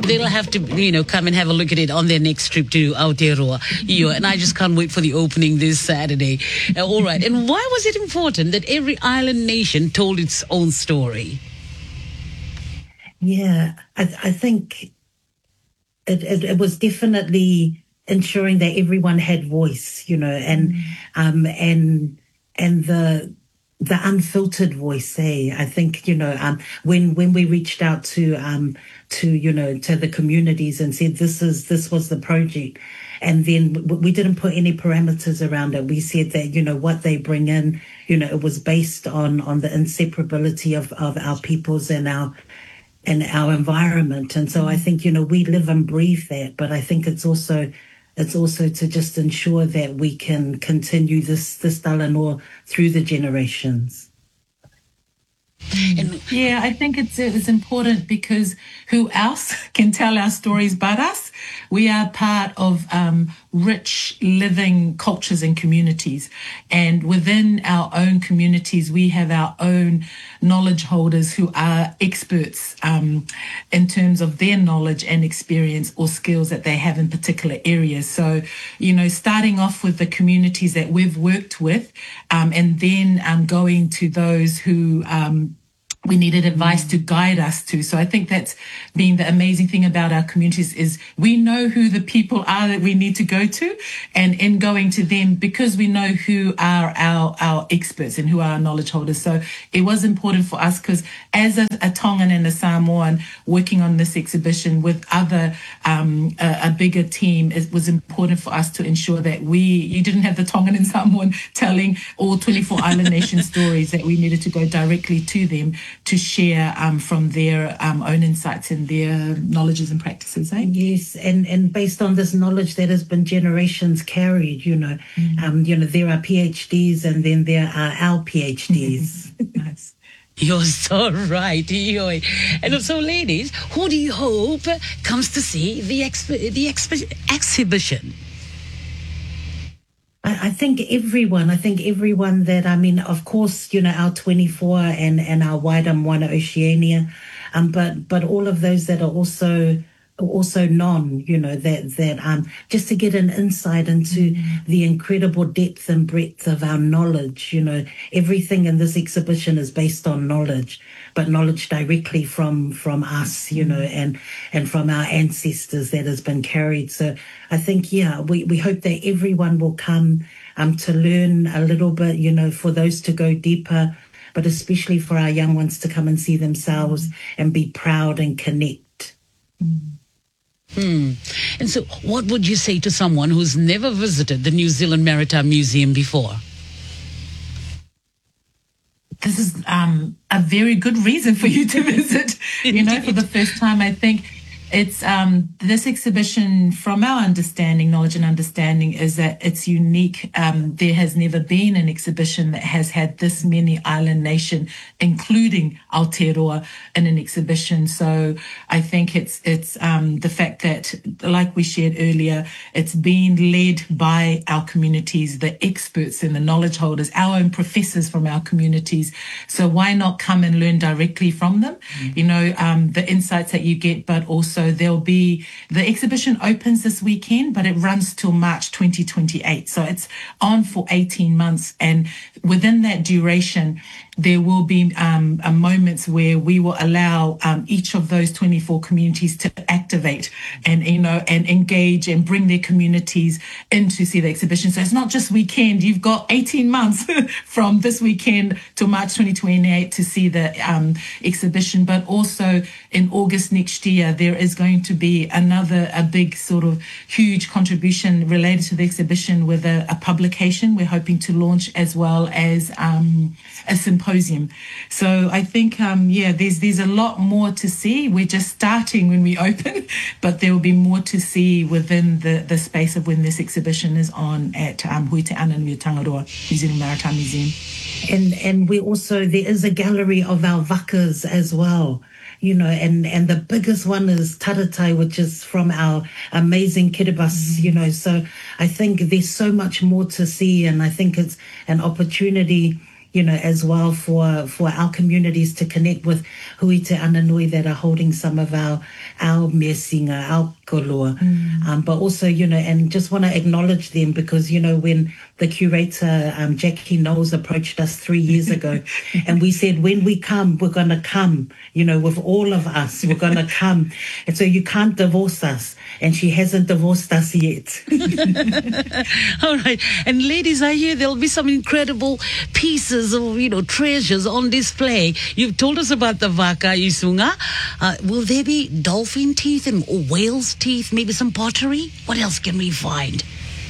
they'll have to, come and have a look at it on their next trip to Aotearoa. And I just can't wait for the opening this Saturday. All right. And why was it important that every island nation told its own story? Yeah, I think it was definitely ensuring that everyone had voice, and the unfiltered voice. I think when we reached out to the communities and said this was the project, and then we didn't put any parameters around it. We said that what they bring in, it was based on the inseparability of our peoples and our environment. And so I think we live and breathe that, but I think it's also to just ensure that we can continue this Talanoa through the generations. Yeah, I think it's important because who else can tell our stories but us? We are part of rich living cultures and communities. And within our own communities, we have our own knowledge holders who are experts in terms of their knowledge and experience or skills that they have in particular areas. So, starting off with the communities that we've worked with and then going to those who we needed advice to guide us to. So I think that's been the amazing thing about our communities is we know who the people are that we need to go to, and in going to them, because we know who are our experts and who are our knowledge holders. So it was important for us because as a Tongan and a Samoan working on this exhibition with other, a bigger team, it was important for us to ensure that you didn't have the Tongan and Samoan telling all 24 island nation stories, that we needed to go directly to them to share from their own insights and their knowledges and practices. Yes, and based on this knowledge that has been generations carried, there are PhDs and then there are our PhDs. Nice. You're so right. And so, ladies, who do you hope comes to see the exhibition? I think everyone that, of course, our 24 and our wider Moana Oceania, but all of those that are also that just to get an insight into the incredible depth and breadth of our knowledge. Everything in this exhibition is based on knowledge, but knowledge directly from us, and from our ancestors that has been carried. So I think, we hope that everyone will come to learn a little bit, for those to go deeper, but especially for our young ones to come and see themselves and be proud and connect. And so what would you say to someone who's never visited the New Zealand Maritime Museum before? This is a very good reason for you to visit, for the first time. I think it's this exhibition, from our understanding, knowledge and understanding, is that it's unique. There has never been an exhibition that has had this many island nation, including Aotearoa, in an exhibition. So I think it's the fact that, like we shared earlier, it's being led by our communities, the experts and the knowledge holders, our own professors from our communities. So why not come and learn directly from them? The insights that you get, but also the exhibition opens this weekend, but it runs till March 2028. So it's on for 18 months. And within that duration, there will be moments where we will allow each of those 24 communities to activate and engage and bring their communities in to see the exhibition. So it's not just weekend. You've got 18 months from this weekend to March 2028 to see the exhibition. But also in August next year, there is going to be a big sort of huge contribution related to the exhibition with a publication we're hoping to launch, as well as a symposium. So I think, there's a lot more to see. We're just starting when we open, but there will be more to see within the space of when this exhibition is on at Huiteananui Tangaroa New Zealand Maritime Museum. And we also, there is a gallery of our vakas as well. And the biggest one is Taratai, which is from our amazing Kiribati, So I think there's so much more to see, and I think it's an opportunity, as well for our communities to connect with hui te ananui that are holding some of our mea singa, our koloa. But also, and just want to acknowledge them because, when the curator, Jackie Knowles, approached us 3 years ago and we said, when we come, we're going to come, with all of us, we're going to come. And so you can't divorce us. And she hasn't divorced us yet. All right. And ladies, I hear there'll be some incredible pieces of, treasures on display. You've told us about the Vaka Isunga. Will there be dolphin teeth and whale's teeth, maybe some pottery? What else can we find?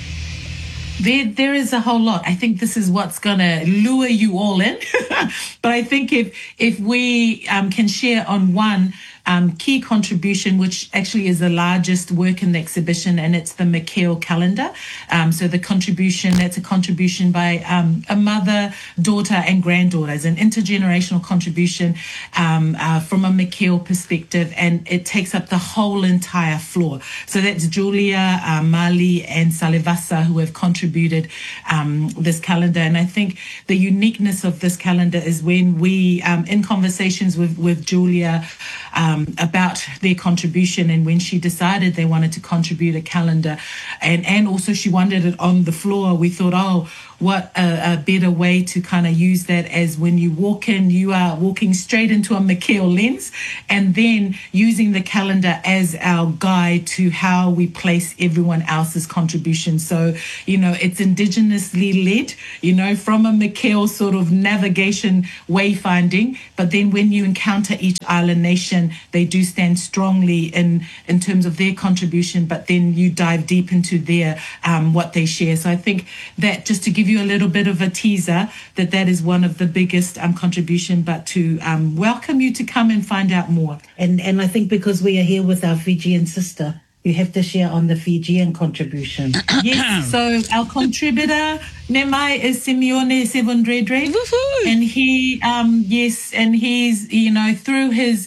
There is a whole lot. I think this is what's going to lure you all in. But I think if we can share on one key contribution, which actually is the largest work in the exhibition, and it's the McHale calendar. So the contribution, that's a contribution by a mother, daughter, and granddaughter. It's an intergenerational contribution from a McHale perspective, and it takes up the whole entire floor. So that's Julia, Mali, and Salivasa who have contributed this calendar. And I think the uniqueness of this calendar is when we, in conversations with Julia, about their contribution, and when she decided they wanted to contribute a calendar and also she wanted it on the floor, we thought, oh, what a better way to kind of use that, as when you walk in, you are walking straight into a McHale lens, and then using the calendar as our guide to how we place everyone else's contribution. So, it's indigenously led, from a McHale sort of navigation wayfinding, but then when you encounter each island nation, they do stand strongly in terms of their contribution, but then you dive deep into their what they share. So I think that, just to give you a little bit of a teaser, that is one of the biggest contribution, but to welcome you to come and find out more. And I think because we are here with our Fijian sister, you have to share on the Fijian contribution. Yes, so our contributor, Nemai, is Simeone Sevondredre. And he, and he's, through his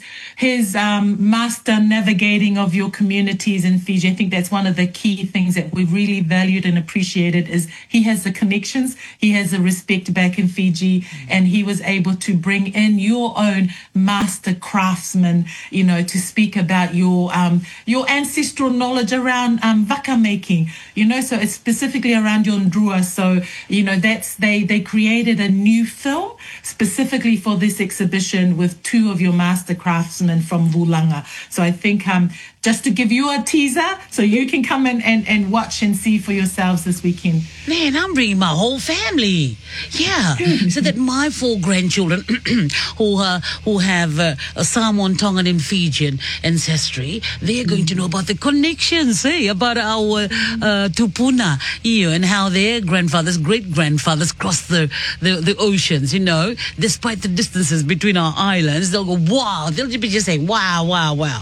master navigating of your communities in Fiji, I think that's one of the key things that we've really valued and appreciated, is he has the connections, he has the respect back in Fiji, and he was able to bring in your own master craftsman, to speak about your ancestral knowledge around vaka making, so it's specifically around your ndrua. So, they created a new film specifically for this exhibition with two of your master craftsmen from Vulanga. So I think just to give you a teaser, so you can come in and watch and see for yourselves this weekend. Man, I'm bringing my whole family. Yeah, so that my 4 grandchildren who have a Samoan, Tongan, and Fijian ancestry, they're going to know about the connections, about our tupuna, and how their grandfathers, great-grandfathers crossed the oceans, despite the distances between our islands. They'll go, wow, they'll be just saying, wow, wow, wow.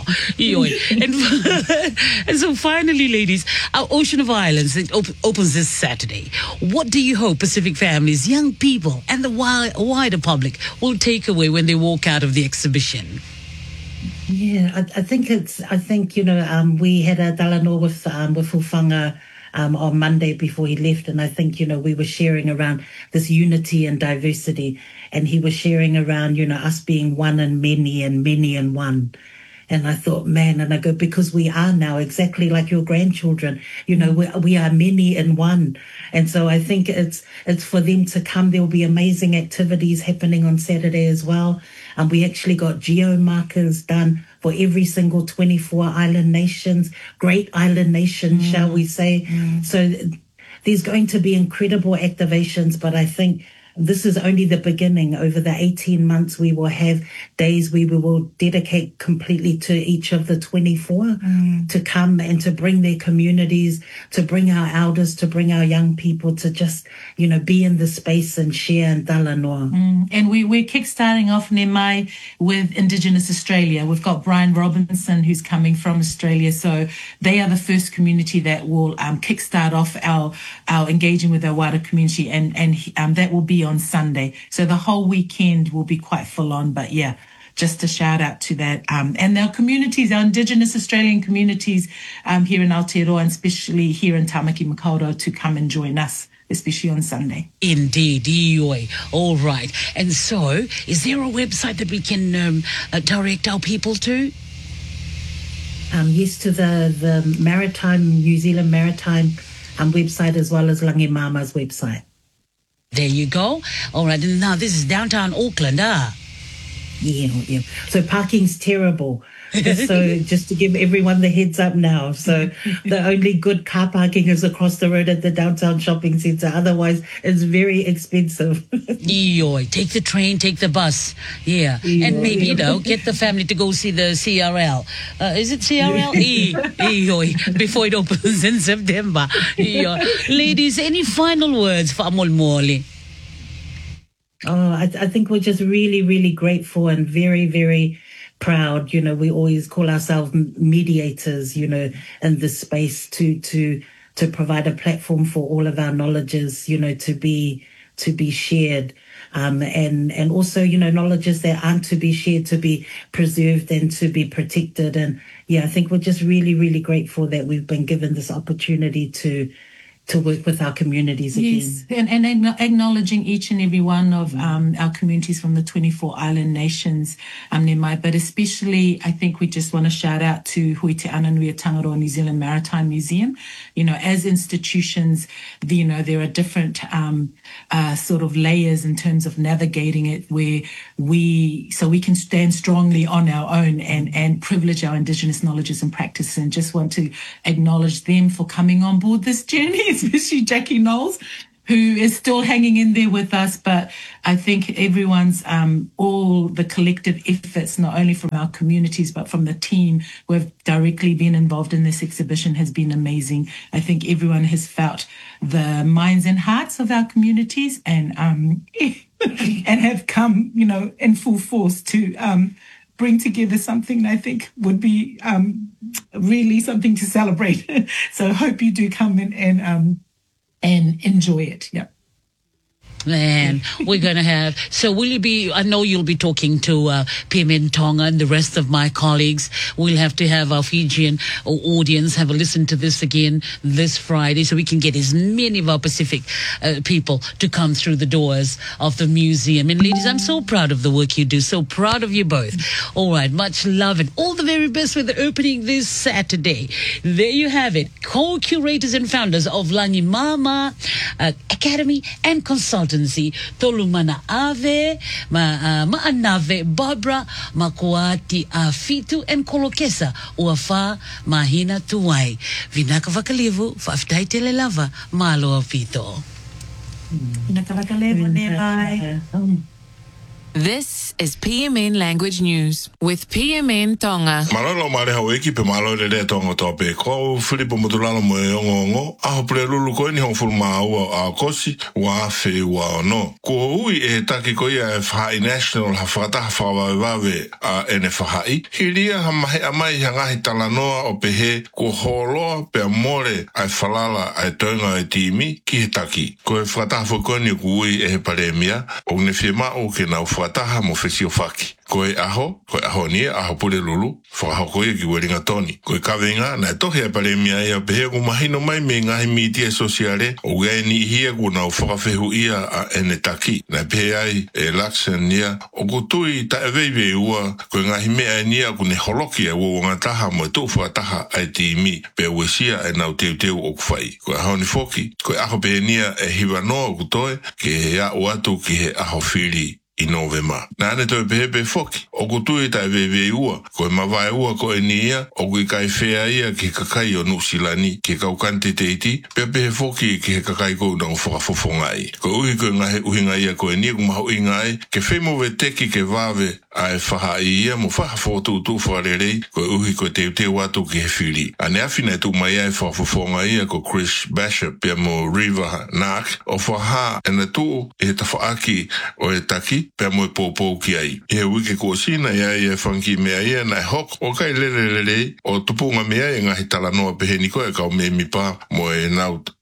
And so finally, ladies, our Ocean of Islands, it opens this Saturday. What do you hope Pacific families, young people, and the wider public will take away when they walk out of the exhibition? Yeah, I think we had a dalano with Ufanga on Monday before he left, and I think we were sharing around this unity and diversity, and he was sharing around us being one and many and one. And I thought, man, and I go, because we are now exactly like your grandchildren, we are many in one. And so I think it's for them to come. There'll be amazing activities happening on Saturday as well. We actually got geo markers done for every single 24 island nations, great island nations, shall we say. So there's going to be incredible activations, but I think this is only the beginning. Over the 18 months, we will have days we will dedicate completely to each of the 24 to come and to bring their communities, to bring our elders, to bring our young people to just, be in the space and share and talanoa. And we're kickstarting off Nemai with Indigenous Australia. We've got Brian Robinson, who's coming from Australia. So they are the first community that will kickstart off our engaging with our wider community, and that will be on Sunday. So the whole weekend will be quite full on, but yeah, just a shout out to that. And our communities, our Indigenous Australian communities here in Aotearoa, and especially here in Tamaki Makaurau, to come and join us especially on Sunday. Indeed, EOI. All right. And so, is there a website that we can direct our people to? Yes, to the New Zealand Maritime website, as well as Langi Mama's website. There you go. All right. And now this is downtown Auckland, Yeah. So parking's terrible. So just to give everyone the heads up now. So the only good car parking is across the road at the downtown shopping centre. Otherwise, it's very expensive. Eoi, take the train, take the bus. Yeah. And maybe, get the family to go see the CRL. Is it CRL? Eoi, before it opens in September. Ladies, any final words for Amol Mole? Oh, I think we're just really, really grateful and very, very proud. We always call ourselves mediators, in this space to provide a platform for all of our knowledges, to be shared. And also, knowledges that aren't to be shared, to be preserved and to be protected. And I think we're just really, really grateful that we've been given this opportunity to work with our communities again. Yes, and acknowledging each and every one of our communities from the 24 island nations, Nemai, but especially I think we just want to shout out to Hui Te Ananui Tangaroa New Zealand Maritime Museum. As institutions, there are different sort of layers in terms of navigating it where we can stand strongly on our own and privilege our Indigenous knowledges and practices, and just want to acknowledge them for coming on board this journey, especially Jackie Knowles, who is still hanging in there with us. But I think everyone's, all the collective efforts, not only from our communities, but from the team who have directly been involved in this exhibition, has been amazing. I think everyone has felt the minds and hearts of our communities and and have come, in full force to bring together something I think would be really something to celebrate. So I hope you do come in and enjoy it. Yeah. Man, we're going to have... So will you be... I know you'll be talking to PMN Tonga and the rest of my colleagues. We'll have to have our Fijian audience have a listen to this again this Friday so we can get as many of our Pacific people to come through the doors of the museum. And ladies, I'm so proud of the work you do. So proud of you both. All right, much love and all the very best with the opening this Saturday. There you have it. Co-curators and founders of Langi Mama Academy and Consultancy. Tolu mana ave, maanave Barbara, makuati afitu and kolokesa uafa mahina tuwai. Vinaka vakalivu, faftai telelava, malo afito. Vinaka vakalivu, nebai. This is PMN Language News with PMN Tonga. Malolo mare haweki pe malolo le tonga tope ko Filipo Motulalo mo yongo a hopre lulu ko ni honfulma a kosi wa fe wa no ko ui e taki ko ia fa national ha fata fa wa a NFHI hilia ha mai hanga hitalanoa o pehe ko holo pe more ai falala ai tonga e timi ki taki ko e fata fo ko ni ui e paremia o ne fema o ke na taha mo fesio faki. Koe aho ni aho pule lulu, whakaho koe ki weringa toni. Koe kawenga, na tohe a paremia ia pehe ku mahino mai me ngahi mitia sosiale, o gai ni hia ku na whakawhehu ia a ene taki. Na pehe ai e laksen nia, o kutui ta eweiwe ua, koe ngahi mea nia ku ne holoki a ua ngataha mo e tau whakataha ai ti imi, pe uesia e nau teu o kuwhai. Koe aho ni foki, koe aho pehe nia e hiwa noa o kutoe, ke he a uatu ki he aho whiri. I Novema. Nane toi pehepe foki. O kutui tai wewe ua. Koe mawai ua ko e nia. O kui kai whea ia ki kakai o nusilani. Ki kaukante teiti. Pepe foki ki he kakai kou na whakafofongai. Ko uhi koe ngahe uhinga ia ko e nia kumaho ingai. Ke whemo we teki ke wawe a e whaha ia mo whakafotu tu wharerei. Ko uhi koe te watu ki he whiri. Ane awhina tu mai ai whakafofongai ia ko Chris Bishop pia mo Riva Nak. O whaha ena tu e ta whaaki o e taki. Pea moe pōpō ki ai. I he wike ko sina ia e whanki mea ia na hok o kai lere o tupunga mea e ngahi talanoa pehe ni koe kau me mipa mo e nau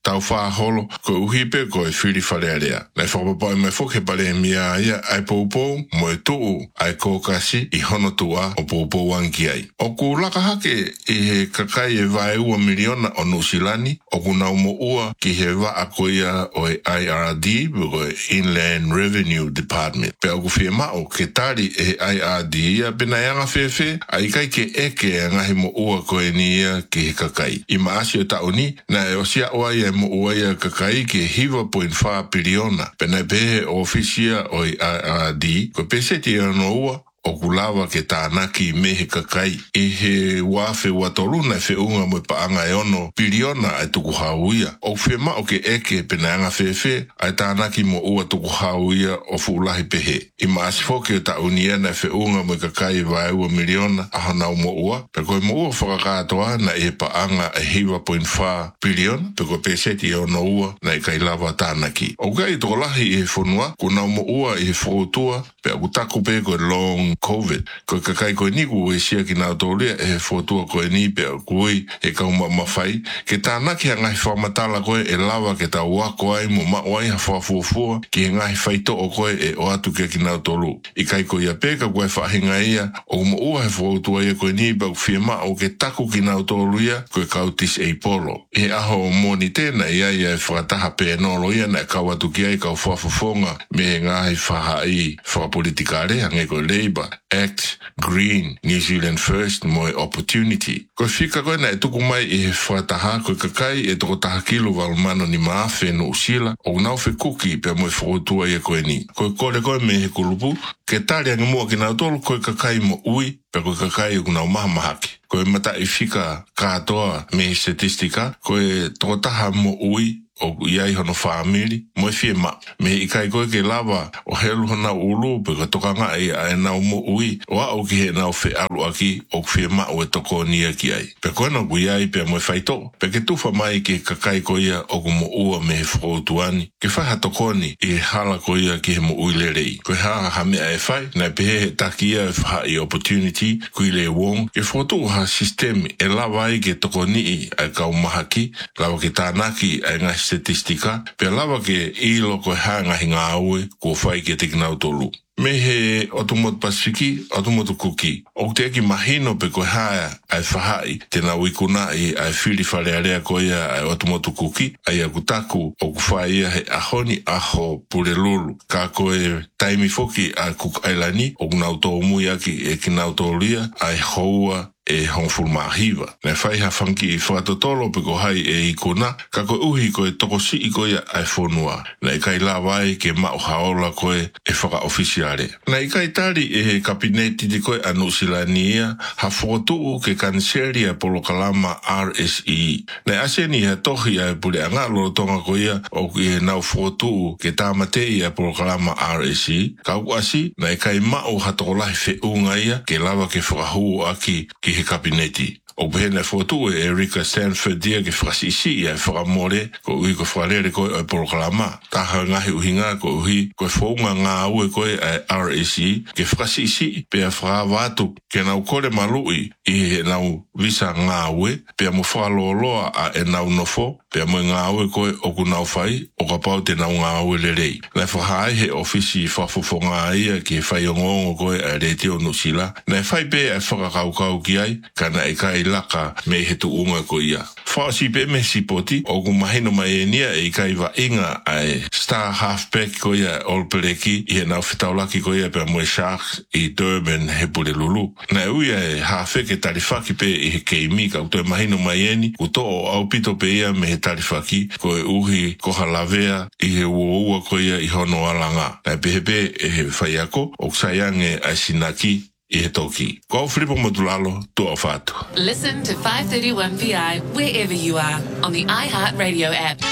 tau whaholo ko uhipe ko e whiri whalearea. Nei whakapapai mai whoke pale mia ia ai poupou mo e tuu ai kōkasi i hono tua o poupou anki ai. O ku laka hake i he kakai e vai ua miliona o Nusilani, o ku nau mo ua ki he wa akoia o e IRD, o e Inland Revenue Department. Pe au ku whia mao ke tari e IRD ia pena yanga whewhe, ai kai ke eke e ngahi mo ua ko e ni ia ki he kakai. I maasi o taoni, na e o sia oa ia mo ua ia kakai ki he hiva 0.4 biliona. Pena pehe o ofisia o e IRD, ko peseti e no ua, o kulawa ke tānaki me he kakai. I he wafe watoluna e whiunga mo paanga e ono biliona ai tuku hauia. O whi mao ke eke penaanga whewhe ai tānaki mo ua tuku hauia o fuulahi pehe. I maasi whoke o taunia na whiunga mo kakai vai ua miliona a hanau mo ua. Pe koe mo ua whakakatoa na e paanga e hiwa 0.4 biliona. Pe koe peseti e ono ua na i kai lava tānaki. O kai tokolahi i he whunua, kunau mo ua i he whautua, pe aku taku pe koe long COVID. Ko kakai koe niku e sia ki nao tōlea e he whotua koe ni pe au kui e kauma mawhai. Ke tānaki a ngahi whamatala koe e lawa ke tau wako ai mo mawai ha whafuafua ki he ngahi whaito o koe e o atu ke ki nao tōlu. I kai koe ia peka koe whahinga ia o mo ua he whautua ia koe ni pe au whiema o ke taku ki nao tōlu ia koe kautis e polo. E aho o moni tēna ia ia e whakataha pe nolo ia na e kau atu ki ai kau whafuafonga me he ngahi whaha i whapolitikare hange koe Labour, Act, Green, New Zealand First, moe Opportunity. Koe whika koe na e tuku mai i he whataha koe kakai e toko taha kilo walmano ni maafe no usila o nau whi kuki pe moe whautua ia koe ni. Koe kore koe me he kulupu, ke tari ange mua ki nau tolu koe kakai mo ui pe koe kakai u nau mahamahaki. Koe mata i whika katoa me he statistika, koe toko taha mo ui o iai hono whaamiri, mo e whie ma. Me i kai koe ke lava o helu hana ulu, pe ka toka nga e a e nau mo ui, o a o ki he nau whi alu aki, o whie ma o e toko nia ki ai. Pe koe na ku iai pe mo e whaito, pe ke tuwha mai ke kakai ko ia o ku mo ua me he whautuani, ke whaha tokoni i hala ko ia ki he mo ui lerei. Koe haa ha mea e whai, na pe he taki ia e whaha i opportunity, kui le wong, ke whautu ha sistemi e lava ai ke toko ni ai kau mahaki, lava ke tānaki ai ngai statistika, pe lava ke i loko hanga hinga aue ko whai ke te kinau tolu. Me he Otumotu Pasifiki, Otumotu Kuki. O te eki mahino pe koe haia ai whahai, tēnā wikuna i ai whiri wharearea koe ia ai Otumotu Kuki, ai aku taku o kuwhai ia he ahoni aho pure lulu. Ka koe taimi foki ai Cook Islandi, o kunau tō mui aki e kinau tō lia, ai houa e hongful mahiwa. Nei whai ha whanki i whakatotolo pe ko hai e i kona, ka koe uhi koe toko si i koe ai whonua. Nei kai la wai ke mao haola koe e whaka-ofisiare. Nei kai tari e he kabineti di koe anu silani ia, ha whotu ke kanseri e polokalama RSE. Nei aseni ha tohi ai pule anga loro tonga koe ia, o ki e nau whotu ke tāmate i e polokalama RSE. Ka uasi, nei kai mao ha tokolahi whiunga ia, ke lava ke whakahu aki ki he kabineti. O pehena whotu e Erika Stanford dia ke whakasisi ia e whakamore ko ui ko whakarere koe o e polokalama. Taha ngahi uhinga ko uhi koe whaunga ngā ue koe e RSE ke whakasisi pia whakawatu ke nau kore malui i he nau visa ngā ue pia mo whakaloloa a e nau nofo pia mo ngā ue koe o ku nau whai o ka pau te nau ngā ue lerei. Nei whahai he ofisi whafufo ngā ia ki he whai o ngongo koe e reti o Nusila. Nei whai pe e whakakaukau ki ai kana e kai laka me he tuunga ko ia. Whaasi pe me sipoti o ku mahino mai e nia e kai wa inga ai star halfback ko ia olpereki i he nau whitaulaki ko ia pe moe Sharks i Durban he pule lulu. Nei uia e hawheke tarifaki pe i he keimi ka uto e mahino mai eni ku to o au pito pe ia me he tarifaki ko e uhi ko halavea i he uoua ko ia i hono alanga. Nei pehepe e he whaiako o ksaiange ai sinaki i he toki. Ko Filipo Motulalo, tua whātu. Listen to 531 VI wherever you are on the iHeartRadio app.